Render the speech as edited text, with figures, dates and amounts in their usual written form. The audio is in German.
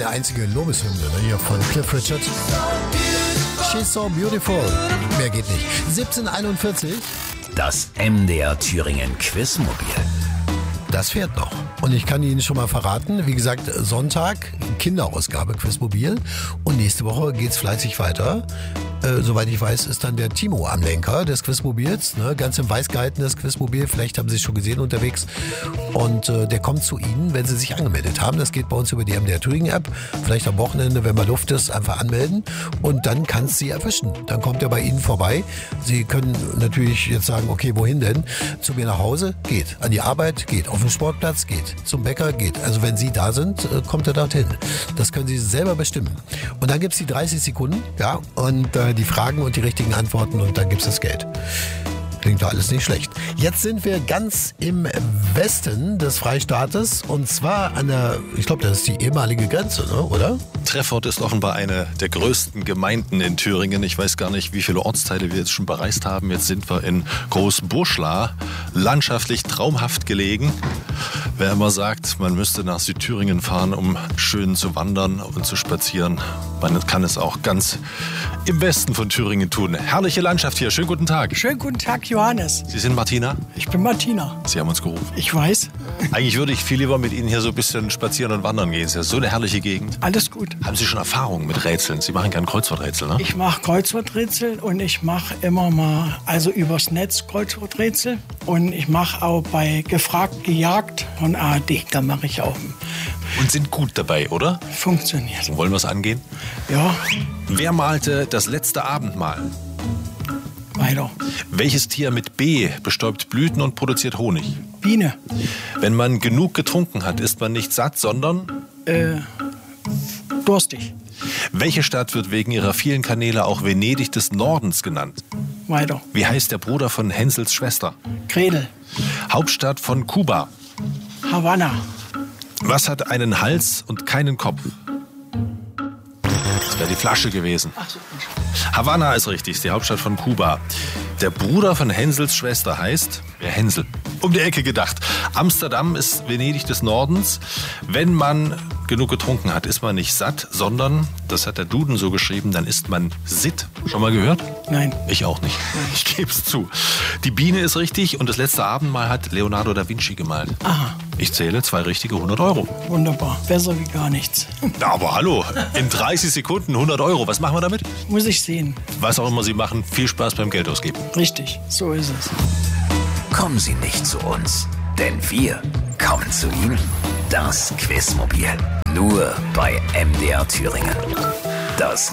eine einzige Lobeshymne, ne, hier von Cliff Richard. She's so beautiful. Mehr geht nicht. 17:41. Das MDR Thüringen Quizmobil. Das fährt noch. Und ich kann Ihnen schon mal verraten, wie gesagt, Sonntag, Kinderausgabe Quizmobil. Und nächste Woche geht's fleißig weiter. Soweit ich weiß, ist dann der Timo am Lenker des Quizmobils, ne? Ganz im Weiß gehaltenes Quizmobil. Vielleicht haben Sie es schon gesehen unterwegs. Und der kommt zu Ihnen, wenn Sie sich angemeldet haben. Das geht bei uns über die MDR Thüringen App. Vielleicht am Wochenende, wenn mal Luft ist, einfach anmelden. Und dann kann es Sie erwischen. Dann kommt er bei Ihnen vorbei. Sie können natürlich jetzt sagen, okay, wohin denn? Zu mir nach Hause? Geht. An die Arbeit? Geht. Auf den Sportplatz? Geht. Zum Bäcker? Geht. Also wenn Sie da sind, kommt er dorthin. Das können Sie selber bestimmen. Und dann gibt es die 30 Sekunden, ja, und die Fragen und die richtigen Antworten und dann gibt es das Geld. Klingt doch alles nicht schlecht. Jetzt sind wir ganz im Westen des Freistaates und zwar an der, ich glaube, das ist die ehemalige Grenze, ne, oder? Treffort ist offenbar eine der größten Gemeinden in Thüringen. Ich weiß gar nicht, wie viele Ortsteile wir jetzt schon bereist haben. Jetzt sind wir in Großburschla, landschaftlich traumhaft gelegen. Wer immer sagt, man müsste nach Südthüringen fahren, um schön zu wandern und zu spazieren, man kann es auch ganz im Westen von Thüringen tun. Herrliche Landschaft hier. Schönen guten Tag. Schönen guten Tag, Johannes. Sie sind Martina? Ich bin Martina. Sie haben uns gerufen. Ich weiß. Eigentlich würde ich viel lieber mit Ihnen hier so ein bisschen spazieren und wandern gehen. Es ist ja so eine herrliche Gegend. Alles gut. Haben Sie schon Erfahrungen mit Rätseln? Sie machen gerne Kreuzworträtsel, ne? Ich mache Kreuzworträtsel und ich mache immer mal, also übers Netz Kreuzworträtsel. Und ich mache auch bei Gefragt, Gejagt von ARD. Da mache ich auch. Und sind gut dabei, oder? Funktioniert. Wollen wir es angehen? Ja. Wer malte das letzte Abendmahl? Weiter. Welches Tier mit B bestäubt Blüten und produziert Honig? Biene. Wenn man genug getrunken hat, ist man nicht satt, sondern? Durstig. Welche Stadt wird wegen ihrer vielen Kanäle auch Venedig des Nordens genannt? Weiter. Wie heißt der Bruder von Hänsels Schwester? Gretel. Hauptstadt von Kuba. Havanna. Was hat einen Hals und keinen Kopf? Das wäre die Flasche gewesen. Ach so. Havanna ist richtig, ist die Hauptstadt von Kuba. Der Bruder von Hänsels Schwester heißt, wer Hänsel? Um die Ecke gedacht. Amsterdam ist Venedig des Nordens. Wenn man genug getrunken hat, ist man nicht satt, sondern, das hat der Duden so geschrieben, dann ist man sitt. Schon mal gehört? Nein. Ich auch nicht. Ich gebe es zu. Die Biene ist richtig und das letzte Abendmahl hat Leonardo da Vinci gemalt. Aha. Ich zähle 2 richtige 100 Euro. Wunderbar. Besser wie gar nichts. Ja, aber hallo, in 30 Sekunden 100 Euro. Was machen wir damit? Muss ich sehen. Was auch immer Sie machen, viel Spaß beim Geld ausgeben. Richtig. So ist es. Kommen Sie nicht zu uns, denn wir kommen zu Ihnen. Das Quizmobil. Nur bei MDR Thüringen. Das